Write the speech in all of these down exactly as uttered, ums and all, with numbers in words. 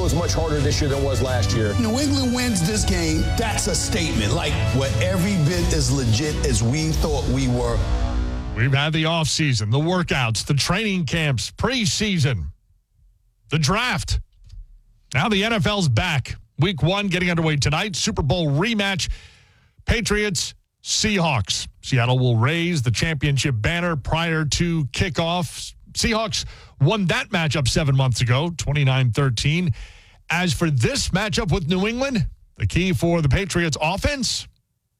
is much harder this year than it was last year. New England wins this game, that's a statement. Like, we're every bit as legit as we thought we were. We've had the offseason, the workouts, the training camps, preseason, the draft. Now the N F L's back. Week one getting underway tonight. Super Bowl rematch. Patriots, Seahawks. Seattle will raise the championship banner prior to kickoff. Seahawks won that matchup seven months ago, twenty-nine thirteen. As for this matchup with New England, the key for the Patriots offense,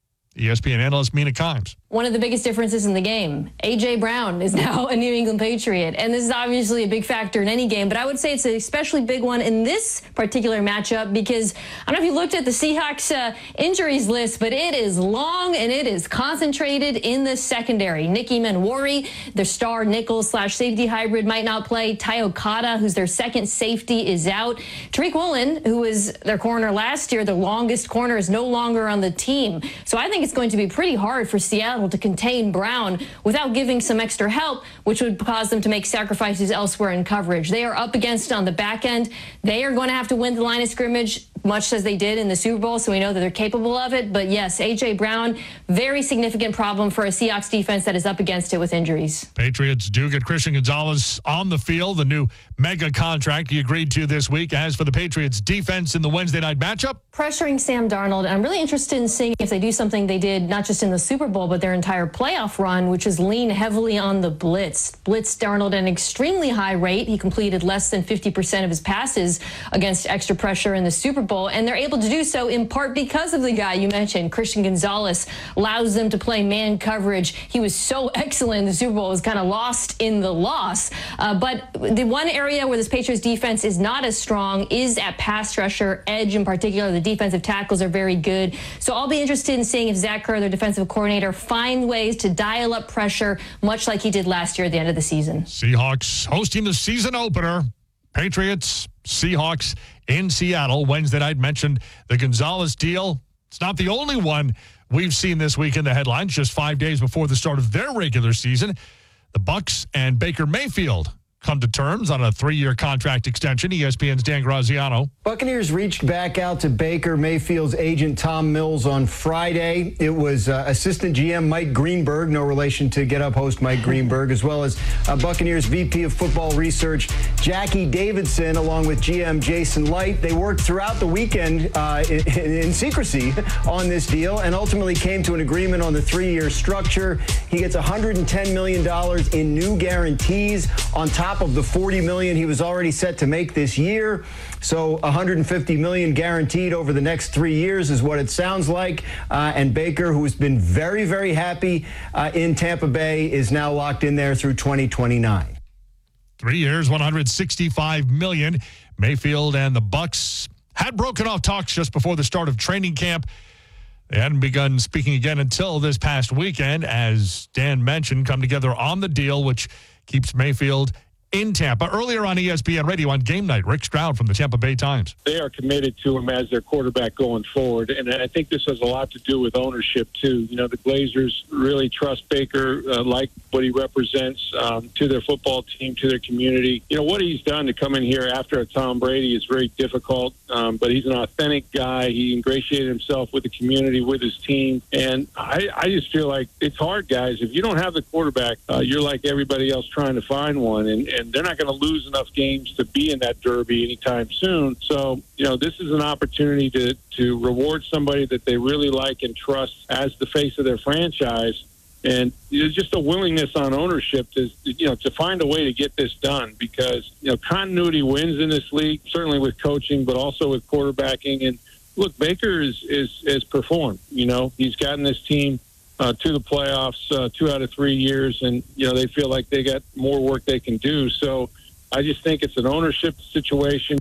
E S P N analyst Mina Kimes. One of the biggest differences in the game, A J. Brown is now a New England Patriot. And this is obviously a big factor in any game, but I would say it's an especially big one in this particular matchup because I don't know if you looked at the Seahawks uh, injuries list, but it is long and it is concentrated in the secondary. Nicky Manwari, their star nickel slash safety hybrid, might not play. Ty Okada, who's their second safety, is out. Tariq Woolen, who was their corner last year, the longest corner, is no longer on the team. So I think it's going to be pretty hard for Seattle to contain Brown without giving some extra help, which would cause them to make sacrifices elsewhere in coverage. They are up against on the back end. They are going to have to win the line of scrimmage, much as they did in the Super Bowl, so we know that they're capable of it. But yes, A J. Brown, very significant problem for a Seahawks defense that is up against it with injuries. Patriots do get Christian Gonzalez on the field, the new mega contract he agreed to this week. As for the Patriots defense in the Wednesday night matchup, pressuring Sam Darnold, and I'm really interested in seeing if they do something they did not just in the Super Bowl, but their entire playoff run, which is lean heavily on the blitz. Blitz Darnold at an extremely high rate. He completed less than fifty percent of his passes against extra pressure in the Super Bowl, and they're able to do so in part because of the guy you mentioned, Christian Gonzalez, allows them to play man coverage. He was so excellent in the Super Bowl, was kind of lost in the loss. Uh, but the one area where this Patriots defense is not as strong is at pass rusher, edge in particular. The defensive tackles are very good. So I'll be interested in seeing if Zach Kerr, their defensive coordinator, finds ways to dial up pressure, much like he did last year at the end of the season. Seahawks hosting the season opener. Patriots, Seahawks in Seattle. Wednesday night, mentioned the Gonzalez deal. It's not the only one we've seen this week in the headlines. Just five days before the start of their regular season, the Bucs and Baker Mayfield come to terms on a three-year contract extension. E S P N's Dan Graziano. Buccaneers reached back out to Baker Mayfield's agent Tom Mills on Friday. It was uh, assistant G M Mike Greenberg, no relation to Get Up host Mike Greenberg, as well as uh, Buccaneers V P of Football Research Jackie Davidson, along with G M Jason Light. They worked throughout the weekend uh, in, in secrecy on this deal and ultimately came to an agreement on the three-year structure. He gets one hundred ten million dollars in new guarantees on top of the forty million dollars he was already set to make this year. So one hundred fifty million dollars guaranteed over the next three years is what it sounds like. Uh, and Baker, who has been very, very happy uh, in Tampa Bay, is now locked in there through twenty twenty-nine. Three years, one hundred sixty-five million dollars. Mayfield and the Bucs had broken off talks just before the start of training camp. They hadn't begun speaking again until this past weekend, as Dan mentioned, come together on the deal, which keeps Mayfield in Tampa. Earlier on E S P N Radio on Game Night, Rick Stroud from the Tampa Bay Times. They are committed to him as their quarterback going forward, and I think this has a lot to do with ownership, too. You know, the Glazers really trust Baker, uh, like what he represents um, to their football team, to their community. You know, what he's done to come in here after a Tom Brady is very difficult, um, but he's an authentic guy. He ingratiated himself with the community, with his team, and I, I just feel like it's hard, guys. If you don't have the quarterback, uh, you're like everybody else trying to find one, and, and they're not going to lose enough games to be in that derby anytime soon. So, you know, this is an opportunity to, to reward somebody that they really like and trust as the face of their franchise. And there's just a willingness on ownership to, you know, to find a way to get this done because, you know, continuity wins in this league, certainly with coaching, but also with quarterbacking. And look, Baker is, is, has performed, you know, he's gotten this team Uh, to the playoffs uh, two out of three years, and you know they feel like they got more work they can do. So I just think it's an ownership situation.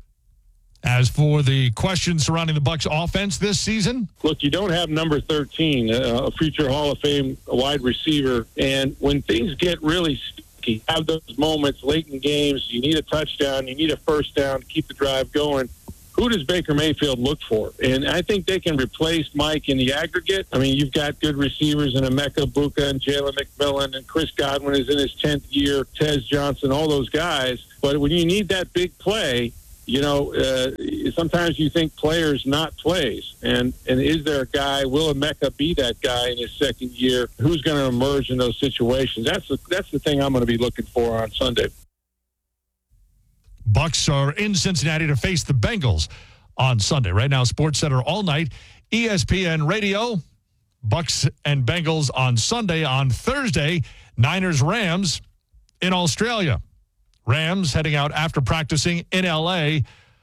As for the questions surrounding the Bucs offense this season, look, you don't have number thirteen, uh, a future Hall of Fame wide receiver, and when things get really sticky, have those moments late in games, you need a touchdown, you need a first down to keep the drive going. Who does Baker Mayfield look for? And I think they can replace Mike in the aggregate. I mean, you've got good receivers in Emeka Buka and Jalen McMillan, and Chris Godwin is in his tenth year, Tez Johnson, all those guys. But when you need that big play, you know, uh, sometimes you think players, not plays. And and is there a guy, will Emeka be that guy in his second year? Who's going to emerge in those situations? That's the, that's the thing I'm going to be looking for on Sunday. Bucks are in Cincinnati to face the Bengals on Sunday. Right now, SportsCenter all night, E S P N Radio, Bucks and Bengals on Sunday. On Thursday, Niners-Rams in Australia. Rams heading out after practicing in L A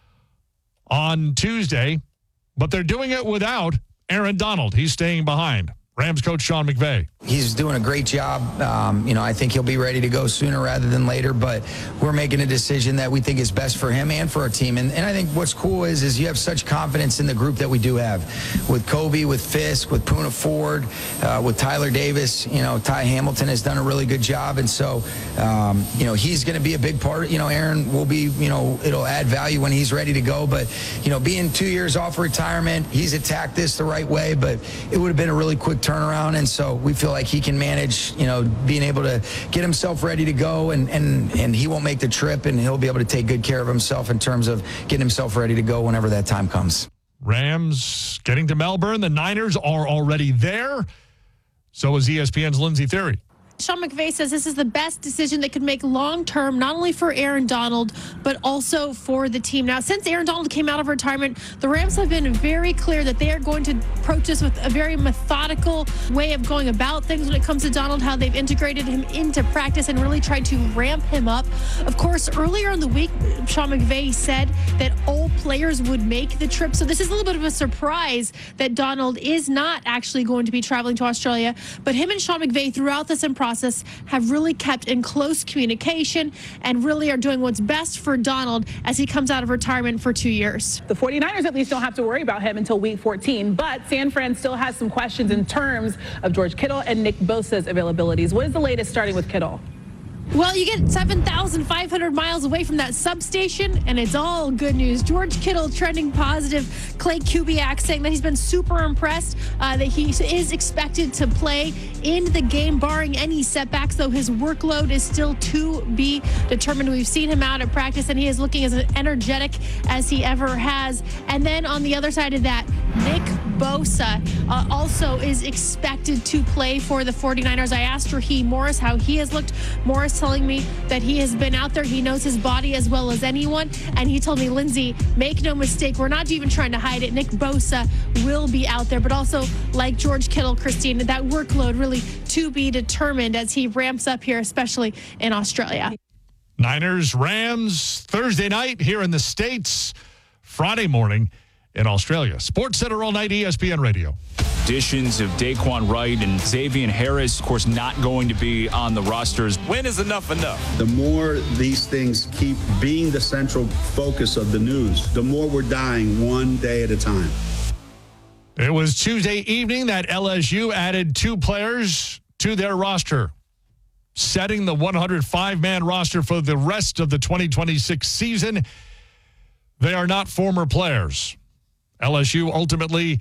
on Tuesday, but they're doing it without Aaron Donald. He's staying behind. Rams coach Sean McVay. He's doing a great job. Um, you know, I think he'll be ready to go sooner rather than later, but we're making a decision that we think is best for him and for our team. And, and I think what's cool is, is you have such confidence in the group that we do have with Kobe, with Fisk, with Poona Ford, uh, with Tyler Davis. You know, Ty Hamilton has done a really good job. And so, um, you know, he's going to be a big part. You know, Aaron will be, you know, it'll add value when he's ready to go. But, you know, being two years off retirement, he's attacked this the right way, but it would have been a really quick turnaround. And so we feel like he can manage, you know, being able to get himself ready to go, and, and, and he won't make the trip, and he'll be able to take good care of himself in terms of getting himself ready to go whenever that time comes. Rams getting to Melbourne. The Niners are already there. So is E S P N's Lindsey Thiry. Sean McVay says this is the best decision they could make long-term, not only for Aaron Donald, but also for the team. Now, since Aaron Donald came out of retirement, the Rams have been very clear that they are going to approach this with a very methodical way of going about things when it comes to Donald, how they've integrated him into practice and really tried to ramp him up. Of course, earlier in the week, Sean McVay said that all players would make the trip. So this is a little bit of a surprise that Donald is not actually going to be traveling to Australia. But him and Sean McVay throughout this process process have really kept in close communication and really are doing what's best for Donald as he comes out of retirement for two years. The 49ers at least don't have to worry about him until week fourteen, but San Fran still has some questions in terms of George Kittle and Nick Bosa's availabilities. What is the latest starting with Kittle? Well, you get seven thousand five hundred miles away from that substation, and it's all good news. George Kittle trending positive. Clay Kubiak saying that he's been super impressed, uh, that he is expected to play in the game, barring any setbacks, though his workload is still to be determined. We've seen him out at practice, and he is looking as energetic as he ever has. And then on the other side of that, Nick Bosa uh, also is expected to play for the 49ers. I asked Raheem Morris how he has looked. Morris telling me that he has been out there. He knows his body as well as anyone. And he told me, Lindsay, make no mistake, we're not even trying to hide it. Nick Bosa will be out there. But also, like George Kittle, Christine, that workload really to be determined as he ramps up here, especially in Australia. Niners, Rams, Thursday night here in the States, Friday morning in Australia. SportsCenter all night, E S P N Radio. Additions of Daquan Wright and Xavier Harris, of course, not going to be on the rosters. When is enough enough? The more these things keep being the central focus of the news, the more we're dying one day at a time. It was Tuesday evening that L S U added two players to their roster, setting the one hundred five man roster for the rest of the twenty twenty-six season. They are not former players. L S U ultimately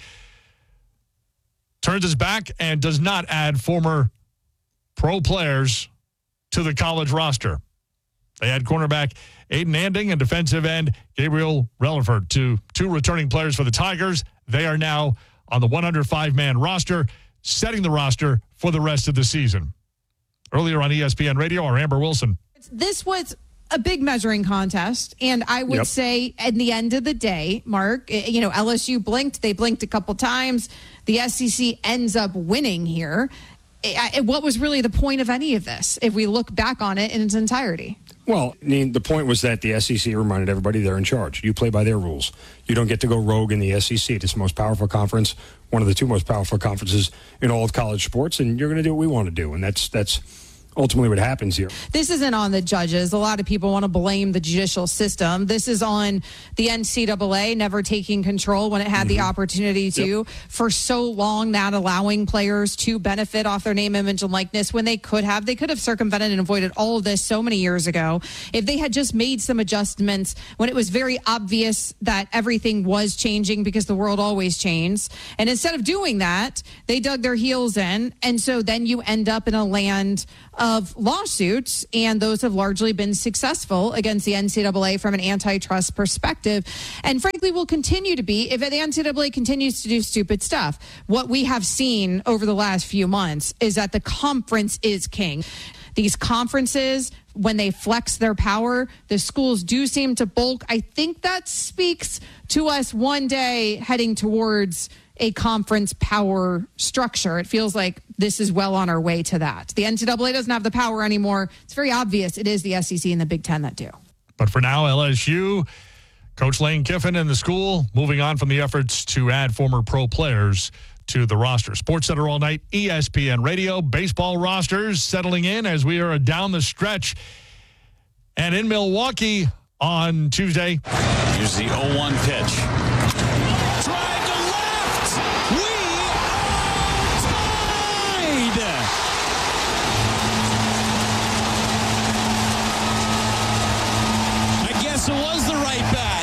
turns its back and does not add former pro players to the college roster. They had cornerback Aiden Anding and defensive end Gabriel Relaford, to two returning players for the Tigers. They are now on the one hundred five man roster, setting the roster for the rest of the season. Earlier on E S P N Radio, our Amber Wilson. This was a big measuring contest, and I would yep. say at the end of the day, Mark, you know, L S U blinked. They blinked a couple times. The S E C ends up winning here. What was really the point of any of this if we look back on it in its entirety? Well, I mean, the point was that the S E C reminded everybody they're in charge. You play by their rules. You don't get to go rogue in the S E C. It's the most powerful conference, one of the two most powerful conferences in all of college sports, and you're going to do what we want to do, and that's that's ultimately what happens here. This isn't on the judges. A lot of people want to blame the judicial system. This is on the N C double A never taking control when it had mm-hmm. the opportunity to yep. for so long, not allowing players to benefit off their name, image, and likeness when they could have. They could have circumvented and avoided all of this so many years ago if they had just made some adjustments when it was very obvious that everything was changing, because the world always changes. And instead of doing that, they dug their heels in. And so then you end up in a land of lawsuits, and those have largely been successful against the N C double A from an antitrust perspective, and frankly will continue to be if the N C double A continues to do stupid stuff. What we have seen over the last few months is that the conference is king. These conferences, when they flex their power, the schools do seem to bulk. I think that speaks to us one day heading towards a conference power structure. It feels like this is well on our way to that. The N C double A doesn't have the power anymore. It's very obvious it is the S E C and the Big Ten that do. But for now, L S U, Coach Lane Kiffin and the school moving on from the efforts to add former pro players to the roster. Sports Center all night, E S P N Radio, baseball rosters settling in as we are down the stretch. And in Milwaukee on Tuesday. Here's the oh one pitch. Drive to left. We are tied. I guess it was the right bat.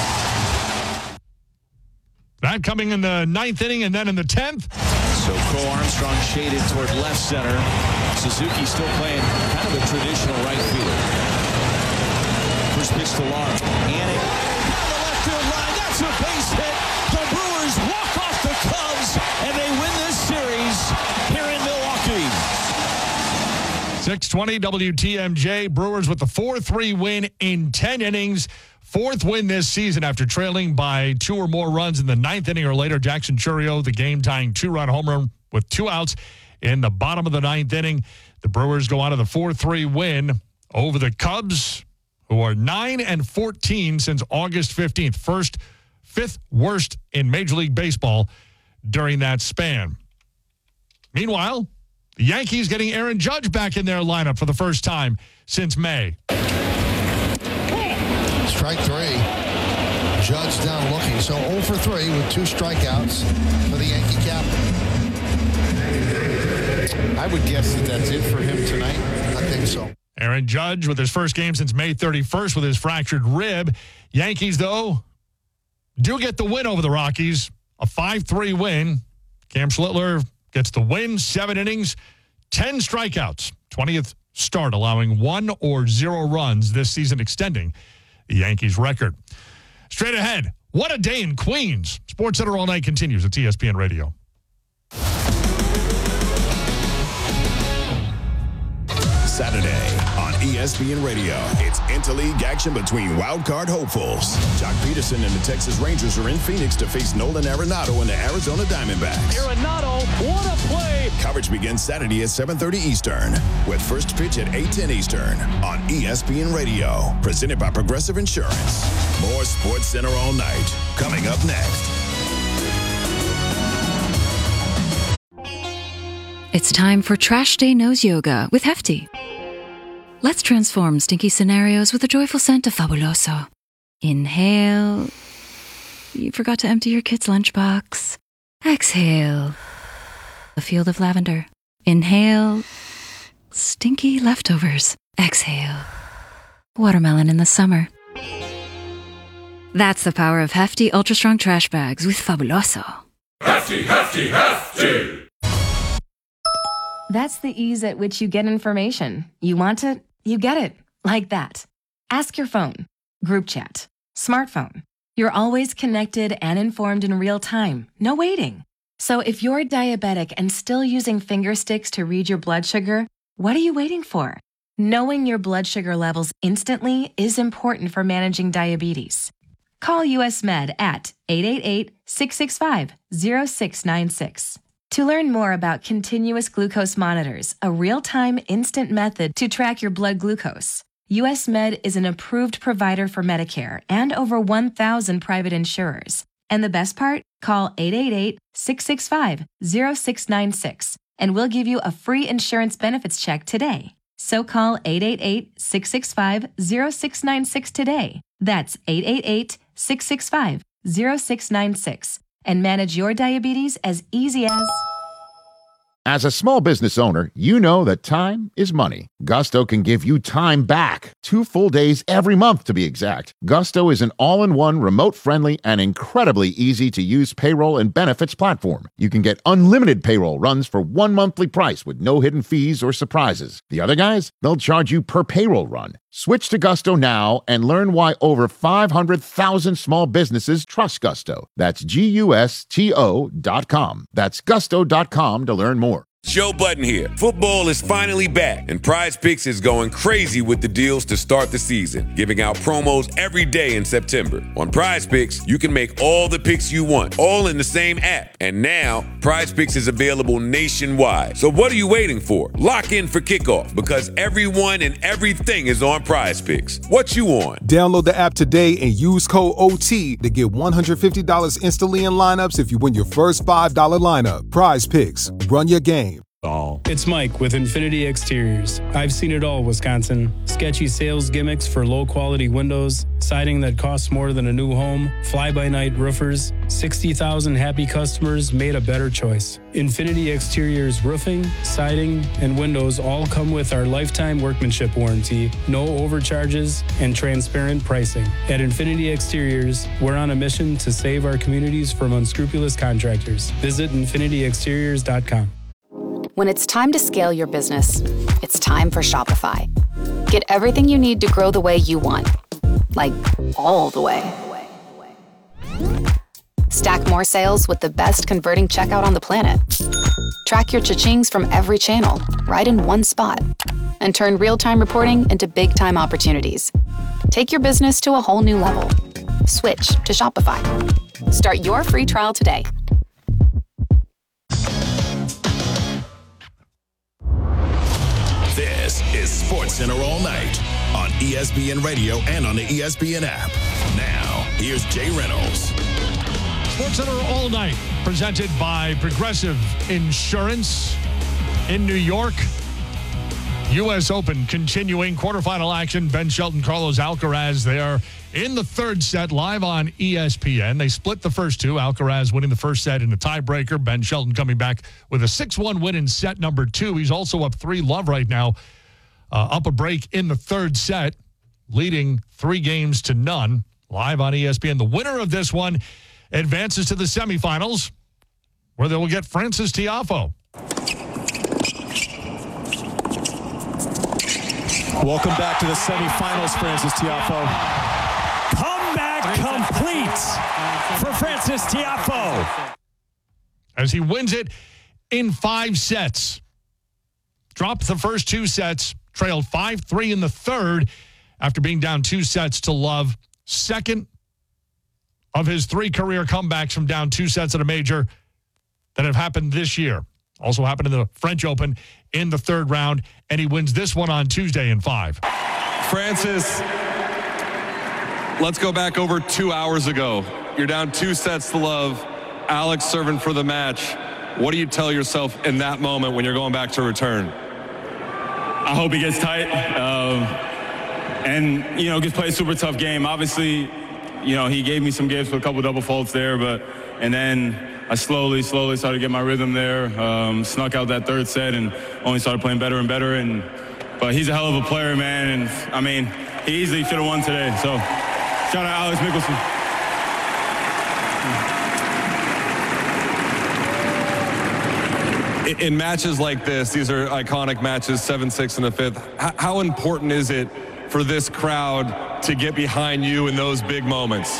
That coming in the ninth inning and then in the tenth. So Crow Armstrong shaded toward left center. Suzuki still playing kind of a traditional right field. First pitch to Lara. And it down the left field line. That's a base hit. The Brewers walk off the Cubs and they win this series here in Milwaukee. six twenty W T M J. Brewers with the four three win in ten innings. Fourth win this season after trailing by two or more runs in the ninth inning or later. Jackson Chourio, the game-tying two-run home run with two outs in the bottom of the ninth inning. The Brewers go on to the four three win over the Cubs, who are nine and fourteen since August fifteenth. First, fifth worst in Major League Baseball during that span. Meanwhile, the Yankees getting Aaron Judge back in their lineup for the first time since May. Strike three. Judge down looking. So oh for three with two strikeouts for the Yankee captain. I would guess that that's it for him tonight. I think so. Aaron Judge with his first game since May thirty-first with his fractured rib. Yankees, though, do get the win over the Rockies. A five three win. Cam Schlittler gets the win. Seven innings, ten strikeouts. twentieth start, allowing one or zero runs this season, extending the Yankees record. Straight ahead, what a day in Queens. Sports Center all night continues at E S P N Radio. Saturday on E S P N Radio. It's interleague action between wildcard hopefuls. Jock Peterson and the Texas Rangers are in Phoenix to face Nolan Arenado and the Arizona Diamondbacks. Arenado, what a play! Coverage begins Saturday at seven thirty Eastern, with first pitch at eight ten Eastern on E S P N Radio. Presented by Progressive Insurance. More Sports Center all night. Coming up next. It's time for Trash Day Nose Yoga with Hefty. Let's transform stinky scenarios with the joyful scent of Fabuloso. Inhale. You forgot to empty your kid's lunchbox. Exhale. A field of lavender. Inhale. Stinky leftovers. Exhale. Watermelon in the summer. That's the power of Hefty Ultra Strong Trash Bags with Fabuloso. Hefty, hefty, hefty! That's the ease at which you get information. You want it, you get it. Like that. Ask your phone. Group chat. Smartphone. You're always connected and informed in real time. No waiting. So if you're diabetic and still using finger sticks to read your blood sugar, what are you waiting for? Knowing your blood sugar levels instantly is important for managing diabetes. Call U S Med at eight eight eight, six six five, zero six nine six. To learn more about continuous glucose monitors, a real-time instant method to track your blood glucose, U S Med is an approved provider for Medicare and over one thousand private insurers. And the best part? Call eight eight eight, six six five, zero six nine six and we'll give you a free insurance benefits check today. So call eight eight eight, six six five, zero six nine six today. That's eight eight eight, six six five, zero six nine six. And manage your diabetes as easy as... As a small business owner, you know that time is money. Gusto can give you time back. Two full days every month, to be exact. Gusto is an all-in-one, remote-friendly, and incredibly easy-to-use payroll and benefits platform. You can get unlimited payroll runs for one monthly price with no hidden fees or surprises. The other guys, they'll charge you per payroll run. Switch to Gusto now and learn why over five hundred thousand small businesses trust Gusto. That's G U S T O dot com. That's gusto dot com to learn more. Joe Button here. Football is finally back, and Prize Picks is going crazy with the deals to start the season, giving out promos every day in September. On Prize Picks, you can make all the picks you want, all in the same app. And now, Prize Picks is available nationwide. So what are you waiting for? Lock in for kickoff, because everyone and everything is on Prize Picks. What you on? Download the app today and use code O T to get one hundred fifty dollars instantly in lineups if you win your first five dollars lineup. Prize Picks. Run your game. All. It's Mike with Infinity Exteriors. I've seen it all, Wisconsin. Sketchy sales gimmicks for low-quality windows, siding that costs more than a new home, fly-by-night roofers. sixty thousand happy customers made a better choice. Infinity Exteriors roofing, siding, and windows all come with our lifetime workmanship warranty, no overcharges, and transparent pricing. At Infinity Exteriors, we're on a mission to save our communities from unscrupulous contractors. Visit infinity exteriors dot com. When it's time to scale your business, it's time for Shopify. Get everything you need to grow the way you want. Like, all the way. Stack more sales with the best converting checkout on the planet. Track your cha-chings from every channel, right in one spot. And turn real-time reporting into big-time opportunities. Take your business to a whole new level. Switch to Shopify. Start your free trial today. This is SportsCenter All Night on E S P N Radio and on the E S P N app. Now, here's Jay Reynolds. SportsCenter All Night, presented by Progressive Insurance in New York. U S Open continuing quarterfinal action. Ben Shelton, Carlos Alcaraz, they are in the third set live on E S P N. They split the first two. Alcaraz winning the first set in a tiebreaker. Ben Shelton coming back with a six one win in set number two. He's also up three love right now, uh, up a break in the third set, leading three games to none. Live on E S P N. The winner of this one advances to the semifinals, where they will get Frances Tiafoe. Welcome back to the semifinals, Frances Tiafoe. Comeback complete for Frances Tiafoe. As he wins it in five sets. Dropped the first two sets, trailed five three in the third after being down two sets to love. Second of his three career comebacks from down two sets at a major that have happened this year. Also happened in the French Open in the third round, and he wins this one on Tuesday in five. Frances, let's go back over two hours ago. You're down two sets to love. Alex serving for the match. What do you tell yourself in that moment when you're going back to return? I hope he gets tight. Um, and, you know, gets play a super tough game. Obviously, you know, he gave me some gives with a couple double faults there, but, and then I slowly, slowly started to get my rhythm there, um, snuck out that third set and only started playing better and better. And But he's a hell of a player, man. And, I mean, he easily should have won today. So, shout out Alex Mickelson. In matches like this, these are iconic matches, seven six in the fifth. How important is it for this crowd to get behind you in those big moments?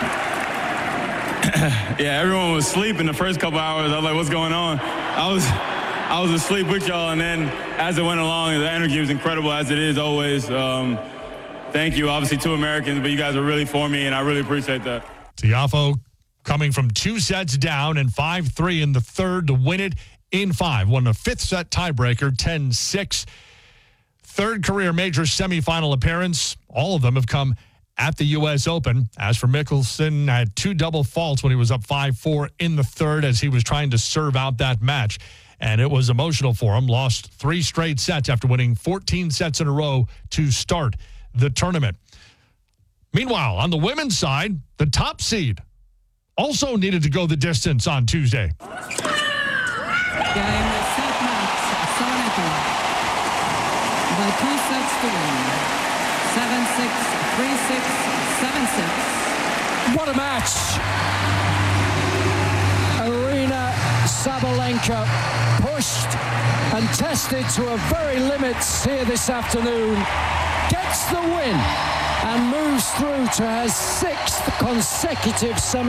Yeah, everyone was asleep in the first couple hours. I was like, what's going on? I was I was asleep with y'all, and then as it went along, the energy was incredible, as it is always. Um, thank you, obviously, two Americans, but you guys are really for me, and I really appreciate that. Tiafoe coming from two sets down and five three in the third to win it in five. Won a fifth set tiebreaker, ten six. Third career major semifinal appearance. All of them have come at the U S Open. As for Mickelson, had two double faults when he was up five four in the third as he was trying to serve out that match. And it was emotional for him. Lost three straight sets after winning fourteen sets in a row to start the tournament. Meanwhile, on the women's side, the top seed also needed to go the distance on Tuesday. Game set by two sets to one. seven six, three six, seven six. What a match! Arina Sabalenka pushed and tested to her very limits here this afternoon. Gets the win and moves through to her sixth consecutive semi.